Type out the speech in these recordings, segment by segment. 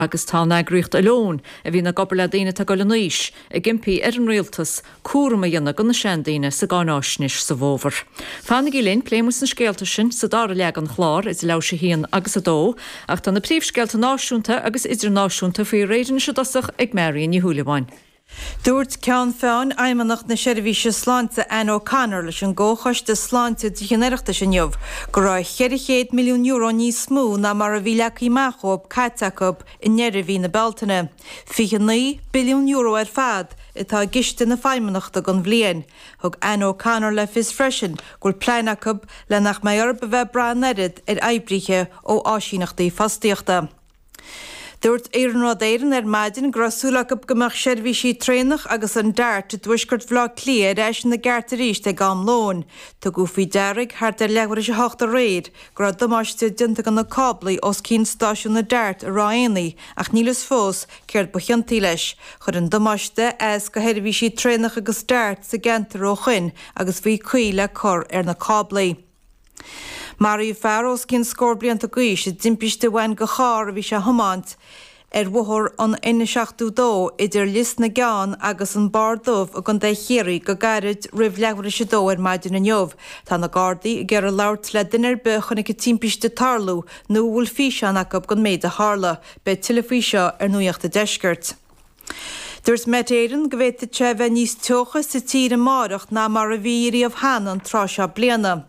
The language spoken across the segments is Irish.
agus tá neagríocht alón a bhí na gobal le daine tá go le níos a gimpí ar an rialtas cuairma dhéanana go na seandaine sa gánáisnis sa bhóver. Fannig í linn pléimus na scéalta sin sa dára leag an chlár is le sé híon agus a dó, ach tá na príomhscéalta náisiúnta agus idirnáisiúnta faoi réidir se dasach ag Marion i Húlahhain. Dúirt ceann feann aimimneach na seirbhíse sláinte Ann O'Connor leis an ggóchas de sláinte dhéanaireachta sin jobh, go raibh 100 milliún euro níos smú na mar a bhí leachaí meachób caiteachb in neirbhí na Beltaine. 29 billiún euro ar fad itá giste na feimimneachta gon bhliain. Thug Ann O'Connor le fis freisin gur pleanachb le nach maior bheith bra nerid ar eibrithe ó áisíneachtaí fastíochta. Dúirt éan rud éireann ar maidin grasúlachab gomach seirbhísí trénach agus an dart dúisgurt bhlá clia éis na gceart ríist ag am lón. Tá go faoi deirigh thart ar leabhar sé hocht a réad, gur domáiste dinta gan na cablaí os cín stáisiún na dart a ráanaí ach nílas fós céirt bucheantaí leis, chur an domáiste as go heirbhísí trénach agus dart sa gentar ó chuin agus bhí cuí le cur ar na cablaí. Marí Farros cinn scór blianta gaois i dimpiste bhain go chár a bhí se thomáint ar bhuthar an 12 idir lis na geán agus an bardómh a gan de chéirí go gairid rih leabhar sé dó ar maidin na neomh. Tá na Gardaí gur a labhart le duine bechanna go timpiste tarlú nó bhfuil físeannach go méid a hála be tilafí seo ar nuíochta deisgurt. Dúirs météireann go bhfuil te níos tucha sa tír amárach ná mar a bhíí of hanan trá se bliana.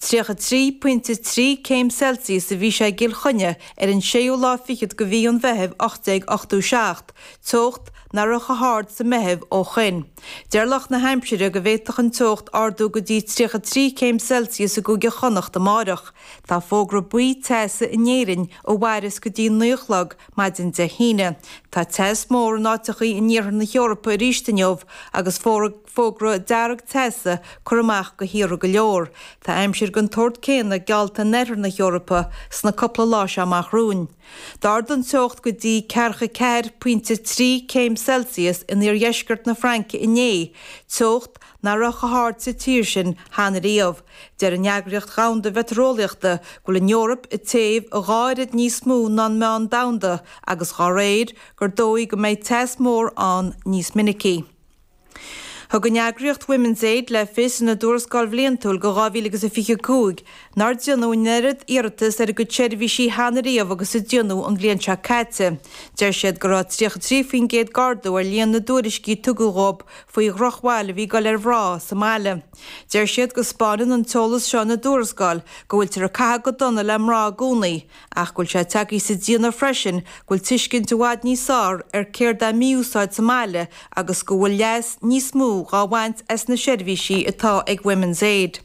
3.3 céim Celsius a bhí sé gil chunne ar an 6 lá fichiid go bhí an bheitheh 8.8. Tócht nar a chaáard sa meheh ó chuin. Deirlach na Hampshire go bhhéach an tócht ardú go dtí 3 céim Celsius a go ge chonacht amárach. Tá fógra buí teasa inéirin ó bhairis go dtí nuochlag maidin de híine. Tá teas mór náitichaí in na Eorpa a rístaneomh agus fógra dearag teasa chuach go híar go leor. Tá aimsir gon tórt céna gealta neir na Eorpa sna coppla lá amach rún. Dardan tócht go dtí cearcha 4.3 céim Celsius in ar dheisgurt na Franca inné. Tócht nar a chaáard sa tír sin hána riamh. Deir an neagraíocht gánda bheitrólaíochta go le Eorp i taobh a gáirid níos smú ná meán damda agus gá réid gur dóigh go méid teas mór an níos minicí. Thug an neagraíocht Women's Aid le fis na dúrascáil bhliantúil go 2025, nar déanú neirid iarratas ar go seirbhísí hána riamh agus i déanú an bhliain se caite. Deir siad go rád 3 géad gardú ar líon na dúriscí tugaróp faoi rochháil bhí gáil ar bhrá sa máile. Deir siad go spáinan an tolas seo na dúrascáil go bhfuil tar a cath go donna le mrá gúnaí, ach gúil se taí sa díana freisin gúil tuiscin tuáid níosár ar céir da míúsáid sa máile agus go bhfuil leas níos mú gáhaint as na seirbhísí atá ag Women's Aid.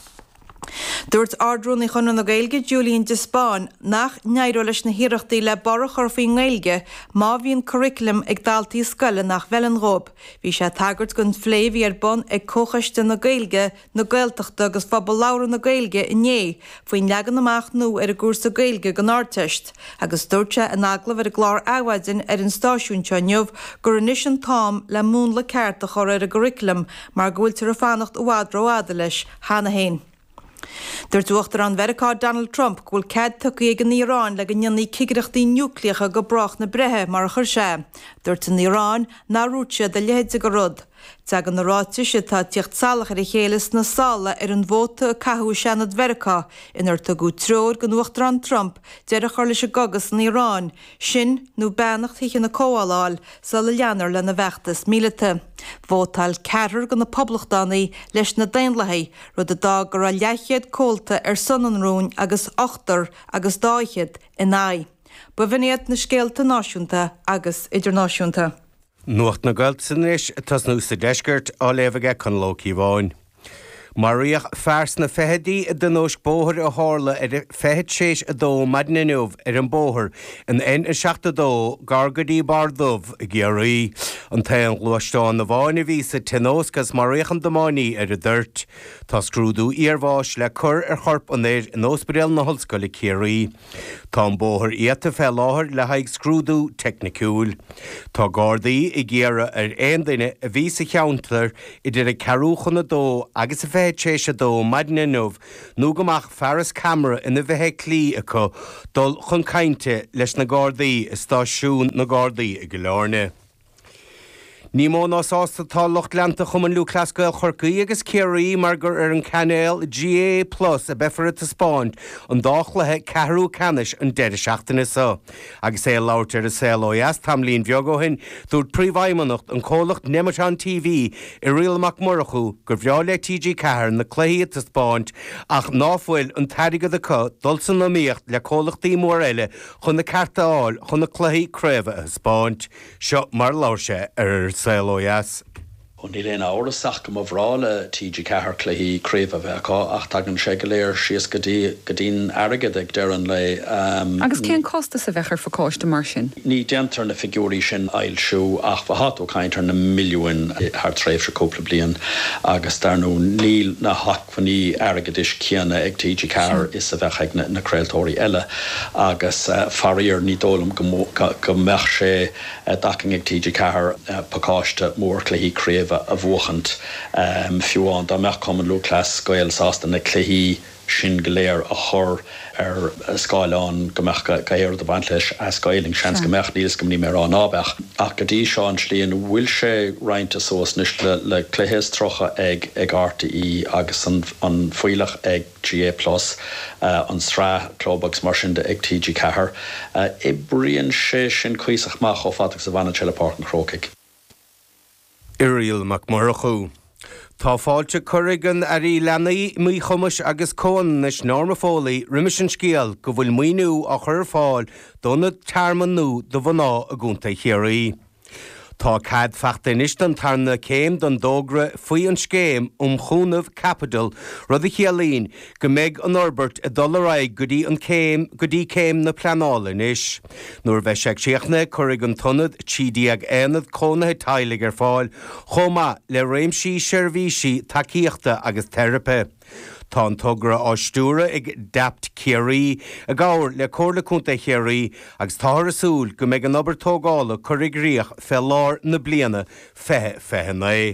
Dúirt ardrún i chun na Gaeilge Julian de Spáin nach neadú leis na hiireachtaí le barach ar faoin Gaeilge má bhíon curriculum ag daltaí scoile nach bhelanróp. Bhí sé tagart gon phléimhí ar bon ag cóchaiste na Gaeilge na Gaeltachta agus fabal lára na Gaeilge inné faoin legan amach nó ar a gúrsa Gaeilge gan áirteist, agus dúirte an aglah ar a glár áhaidin ar an stáisiún teanmh gur inis an tám le mún le ceart a chur ar a curriculum mar gúil tar a fannacht óhádra óhada leis hána hain. Dúirt dúachtar an Vericá Donald Trump ghfuil cead tucaí ag an Iorán le gannionnaí cigireachtaí núicleacha go brach na brethe mar a chur sé. Dúirt an Iorán ná rúte de lehéide go rud. Teag an ráitiise tá tíocht salach ar a chélas na sála ar an bhóta cathú seanad Vericá inar tugu tróir go nuachtar an Trump deir a chuir leis a gagas na Iorán, sin nó beannacht híche na cóáil sa le leanar le na bheachtas mílete. Bhótáil cearar go na poblachtánaí leis na daonlathaí rud a dá gur a leichéad cóilta ar sunanrún agus 8 agus 2 in áid. Ba bhíad na scéalta náisiúnta agus idirnáisiúnta. Nuacht na Gaelta san éis tas nó sa deisgurt á léimhige chun lócaí bháin. Maríoch fears na fehedí den nóis bóthir a hála ar fehed séis a dó maidin inniuh ar an bóthir in 16 gargadí bardómh i ggéirí. an taon gluasteán na bháinna vísa tenóscas maríochan domáí ar a dúirt. Tá scrúdú íarmháis le cur ar chorp an éir in ospidéal na hallscoile Ciaraí. Tá bóthir iata fé láthir le haig scrúdú technicúil. Tá Gardaí i ggéara ar aon duine a bhí sa cheantar idir a carúchan na dó agus a bheith tééis a dó maidna nuamh nó gomach fearras camera ina bheitthe clí acu dul chun cainte leis na Gardaí is stáisiún na Gardaí i go leorne. Ní mó nás ásta tá locht leanta chum an lúclascail Chorcaí agus Ciaraí mar gur ar an canéal GA+ a befar a Spáint an dáchlathe ceathrú canis an deire seachtainna sa. Agus é láirt ar a SLOS tam líon bheagóhin dúirt príomhhaimanacht an cólacht Nematán TV I rialmach murachú gur bheá le TG4 na cluichí a Spáint ach náfuil an tairigad acu dulsan na míocht le cólachtaí mór eile chun na cartaáil chun na cluichí créimhe a Spáint. Seo mar láirse ar SLOS. Und die lena oorlog kom overal TG Cahar Clay Crave of ach tagen Shegaleer she's gadin arigedig deran lei agus cén costa sa bhecher for cost marsin. Ní dentar na figurí sin ail siú ach fahat ó kaintar na milliún har treif se couple blian agus dar no níl na hak van ní arigadis kiana ag TG Cahar is a bheich na creatóri elle agus farir ní dólum go mech sé daking ag TG Cahar pakáiste mór Clay Crave a bhuachant fiúán da meach common lúclas goil sásta na cluichí sin goléir a chur ar Skyán gomach gair de bant leis a Skyling seans gomach níos go ní mar an ábach ach go dtí seán slíon bhfuil sé roinnta sós níos le cluiches trocha ag RTE agus an foilach ag GA+ an srá clóbags mar sin de ag TG Cahar I bríonn sé sin cuiseach mach ó fatach sa bhana Chile Park an Crocaig. Irial McMurachú. Tá fáilte curigan ar í lenaí mí chumas agus cóin nes norma fólaí rimis an scéal go bhfuil muoinú a chur fáil donna tearman nó do bhaná a gúnta Chiaraí. Tá cad fachtainist an tarna céim don dógra faoi an scéim chúnamh Capital rud a chialín go méid an Norbert a dulraig godí céim na planálainn is. Nuair bheith seag seachna churig an tunnad tídí ag éanad cónathe tailig ar fáil chomá le réimsí seirbhísí takeíochta agus therapy. Tá an tugra áistúra ag dapt Ciaraí a gáir le cóirlaúnta Chiaraí agus táthar asúil go méid an obair tógála churig riach fe lár na bliana fethe na.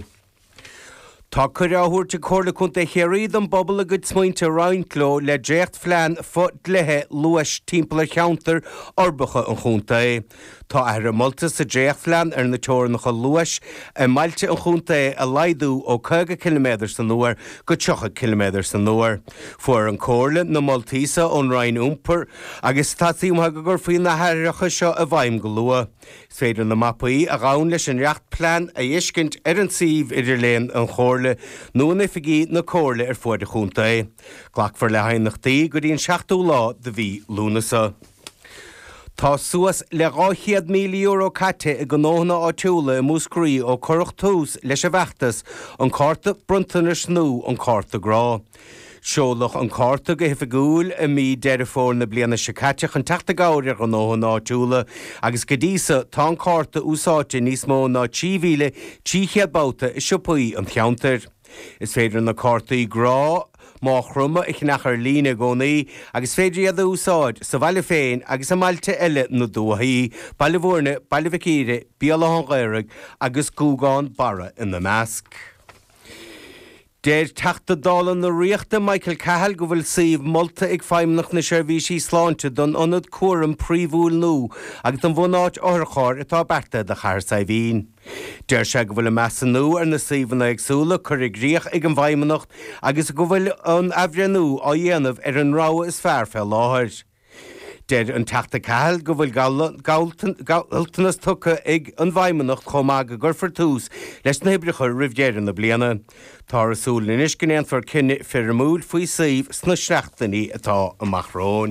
Tá churáthúirte cóirlaúnta Chiaraí don bobbal a go smaointe roinncló le décht phlean fut lethe luas timppla cheantar orbacha an chúnta. Tá ar a molta sa déchtlean ar na teornacha luas a mailte an chúnta a laidú ó 2 km san nuair go 2 km san nuair. Fuair an cóirla na Maltísa ón Rhein úmpar agus tátíomtha go gur faoin na hairirecha seo a bhaim go lua. Is féidir na mapaí a ghán leis an reacht plean a dhiiscint ar an síomh idir léon an chóirla nó na ficí na cóirla ar fuair de chúnta. Ghlachfar le hainachtaí go dtíon 7 lá de bhí lúnasa. Tá suas le 200 milliún euro caite I gnóna áitiúla I múscrí ó corach tús leis a bheachtas an cárta bruntanar snú an cárta grá. Seolach an cárta go hifigúil a mí deire fór na bliana se caiteach an teachta gáir an nóna áitiúla agus go dísa tá an cárta úsáte níos mó ná 10,000 tícheadbáta I siúpaí an cheantar. Is féidir na cártaí grá má chruma I chnachar lína gcónaí agus féidir iad úsáid sa bhaile féin agus a mailte eile na dúthaí, bailmhórne, bailmhicíre, bíalán ghaireg agus cúgáin bara in na measc. Déir teachta dálan na riachta Michael Cahill go bhfuil saomh molta ag feimnach na seirbhísí sláinte don ionad cuaram príomhúil nó agus don bhunáit orchár atá berta de char sa bhín. Déir se go bhfuil a measa nó ar na saomhanna agsúla churig riach ag an bhaimanacht agus go bhfuil an abhreanú á dhéanamh ar an rá is fearr fel láthir. Déir an teachta Cahill go bhfuil galtanas tucha ag an bhaimanacht chomá go gurfar tús leis na hibricha ribhéir na bliana. Tá asúil inis gnéan far cinenne fearmúil faoi saomh sna seachtaí atá amachrón.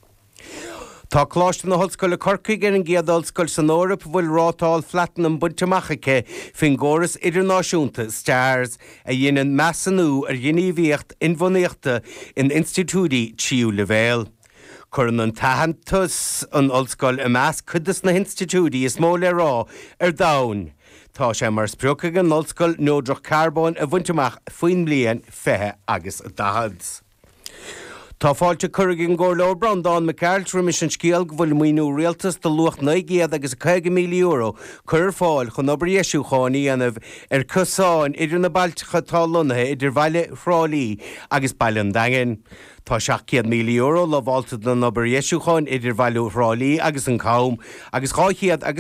Tá cláiste na hallscoile Corcaig ar an géadálscoil san Eorp bhfuil rátáil fleatan an buntamachaice fin góras idirnáisiúnta Stars a dhéanaan measanú ar gníomhíocht inmhonaíochta in institúdí tíú le bhéal. chun an tahantas an olscoil a meas chudas na institúdí is mó le rá dain. Tá sé mar spreocha an olscoil nódrach carbón a bhaintteach faoin blian fethe agus a dahad. Tá fáilte curigin ggóir le Brandán McCarl Remission Scéal go bhfuil muoinú rialtas do lucht 9 agus 5 milliún euro chur fáil chun obair Iesúcháin anamh cosáin idir na bailtecha tá lonathe idir bhaile Frálaí agus Bailin Daingin. Tá 7 milliún euro le bháilta na obair Iesúcháin idir bhaile Frálaí agus an Caum agus 5